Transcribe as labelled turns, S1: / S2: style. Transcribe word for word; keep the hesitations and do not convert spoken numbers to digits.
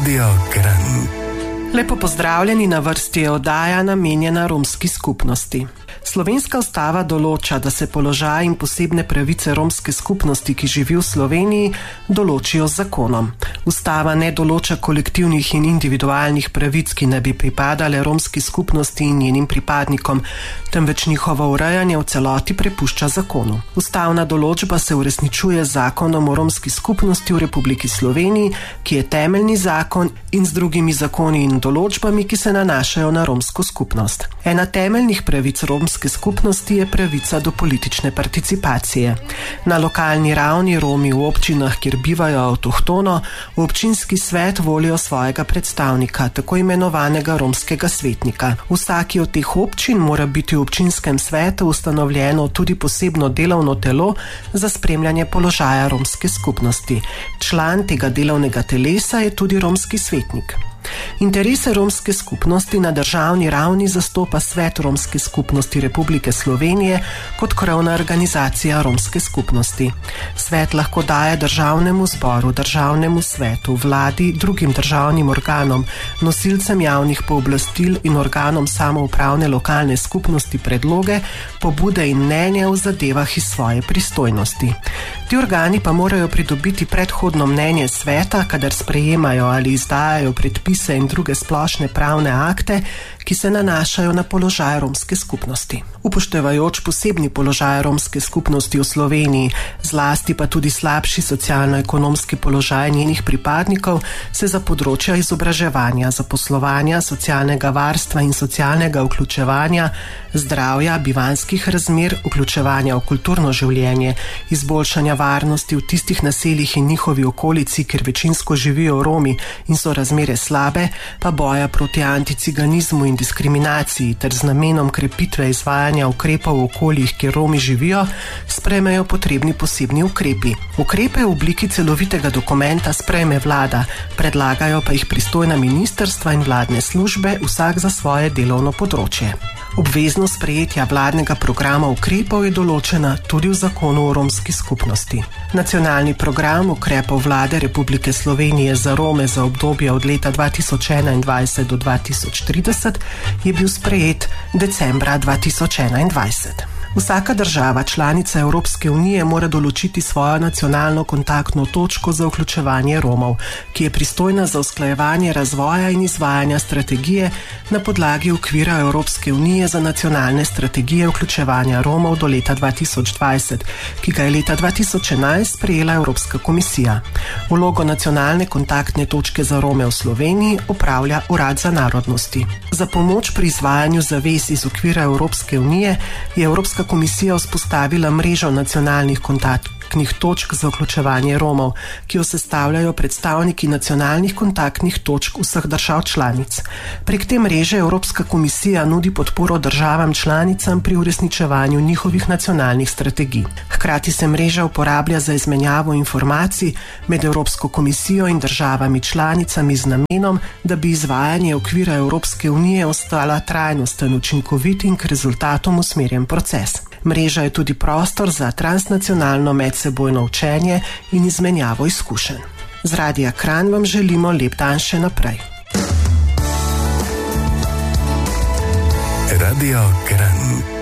S1: Radio Kran.
S2: Lepo pozdravljeni, na vrsti je oddaja namenjena romski skupnosti. Slovenska ustava določa, da se položaj in posebne pravice romske skupnosti, ki živi v Sloveniji, določijo z zakonom. Ustava ne določa kolektivnih in individualnih pravic, ki ne bi pripadale romski skupnosti in njenim pripadnikom, temveč njihovo urejanje v celoti prepušča zakonu. Ustavna določba se uresničuje z zakonom o romski skupnosti v Republiki Sloveniji, ki je temeljni zakon, in z drugimi zakoni in določbami, ki se nanašajo na romsko skupnost. Ena temeljnih pravic romske skupnosti je pravica do politične participacije. Na lokalni ravni Romi v občinah, kjer bivajo avtohtono, v občinski svet volijo svojega predstavnika, tako imenovanega romskega svetnika. V vsaki od teh občin mora biti v občinskem svetu ustanovljeno tudi posebno delovno telo za spremljanje položaja romske skupnosti. Član tega delovnega telesa je tudi romski svetnik. Interese romske skupnosti na državni ravni zastopa Svet romske skupnosti Republike Slovenije kot krovna organizacija romske skupnosti. Svet lahko daje državnemu zboru, državnemu svetu, vladi, drugim državnim organom, nosilcem javnih pooblastil in organom samoupravne lokalne skupnosti predloge, pobude in mnenja v zadevah iz svoje pristojnosti. Ti organi pa morajo pridobiti predhodno mnenje sveta, kadar sprejemajo ali izdajajo predpise in druge splošne pravne akte, ki se nanašajo na položaj romske skupnosti. Upoštevajoč posebni položaj romske skupnosti v Sloveniji, zlasti pa tudi slabši socialno-ekonomski položaj njenih pripadnikov, se za področja izobraževanja, zaposlovanja, socialnega varstva in socialnega vključevanja, zdravja, bivanjskih razmer, vključevanja v kulturno življenje, izboljšanja varnosti v tistih naseljih in njihovi okolici, kjer večinsko živijo Romi in so razmere slabe, pa boja proti anticiganizmu in diskriminaciji ter z namenom krepitve izvajanja ukrepov v okoljih, kjer Romi živijo, sprejmejo potrebni posebni ukrepi. Ukrepe v obliki celovitega dokumenta sprejme vlada, predlagajo pa jih pristojna ministrstva in vladne službe, vsak za svoje delovno področje. Obveznost sprejetja vladnega programa ukrepov je določena tudi v zakonu o romski skupnosti. Nacionalni program ukrepov vlade Republike Slovenije za Rome za obdobje od leta dva tisoč enaindvajset do dva tisoč trideset je bil sprejet decembra dva tisoč enaindvajset. Vsaka država članica Evropske unije mora določiti svojo nacionalno kontaktno točko za vključevanje Romov, ki je pristojna za usklajevanje razvoja in izvajanja strategije na podlagi okvira Evropske unije za nacionalne strategije vključevanja Romov do leta dva tisoč dvajset, ki ga je leta dva tisoč enajst sprejela Evropska komisija. Vlogo nacionalne kontaktne točke za Rome v Sloveniji opravlja Urad za narodnosti. Za pomoč pri izvajanju zavez iz okvira Evropske unije je Evropska komisija vzpostavila mrežo nacionalnih kontaktnih točk za vključevanje Romov, ki jo sestavljajo predstavniki nacionalnih kontaktnih točk vseh držav članic. Prek te mreže Evropska komisija nudi podporo državam članicam pri uresničevanju njihovih nacionalnih strategij. Hkrati se mreža uporablja za izmenjavo informacij med Evropsko komisijo in državami članicami z namenom, da bi izvajanje okvira Evropske unije ostala trajnosten, učinkovit in k rezultatom usmerjen proces. Mreža je tudi prostor za transnacionalno medsebojno učenje in izmenjavo izkušenj. Z Radia Kran vam želimo lep dan še naprej.
S1: Radio Kran.